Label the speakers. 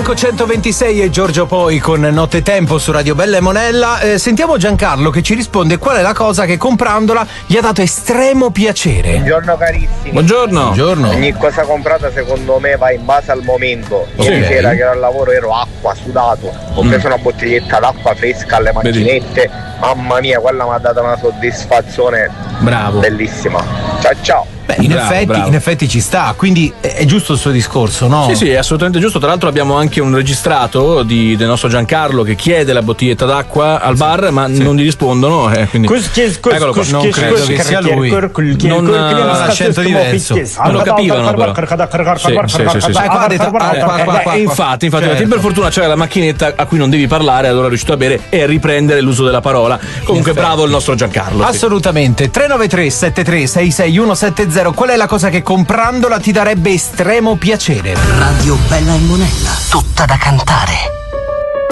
Speaker 1: Franco 126 e Giorgio Poi con Nottetempo su Radio Bella e Monella. Sentiamo Giancarlo che ci risponde qual è la cosa che comprandola gli ha dato estremo piacere.
Speaker 2: Buongiorno carissimi.
Speaker 1: Buongiorno.
Speaker 2: Ogni cosa comprata secondo me va in base al momento. Ieri sera che ero al lavoro ero acqua, sudato. Ho preso una bottiglietta d'acqua fresca alle macchinette. Mamma mia, quella mi ha dato una soddisfazione.
Speaker 1: Bravo.
Speaker 2: Bellissima. Ciao.
Speaker 1: Beh, in effetti ci sta, quindi è giusto il suo discorso, no?
Speaker 3: Sì, è assolutamente giusto. Tra l'altro abbiamo anche un registrato del nostro Giancarlo che chiede la bottiglietta d'acqua al bar, ma non gli rispondono. Quindi eccolo qua.
Speaker 1: Non credo che sia lui.
Speaker 3: Non ha accento diverso. Non lo capivano però. Infatti, certo. Per fortuna c'era la macchinetta a cui non devi parlare, allora è riuscito a bere e a riprendere l'uso della parola. Comunque bravo il nostro Giancarlo.
Speaker 1: Assolutamente. 393 73 66170. Qual è la cosa che comprandola ti darebbe estremo piacere?
Speaker 4: Radio Bella e Monella, tutta da cantare.